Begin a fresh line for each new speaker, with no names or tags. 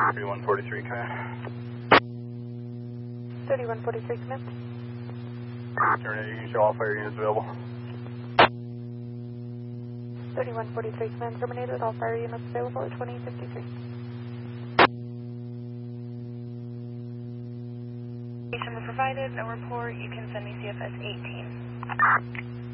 3143, command.
3143, command.
Terminator, you can show all fire units available.
3143, command, terminated, all fire units available at 2053.
Number provided, no report, you can send me CFS 18.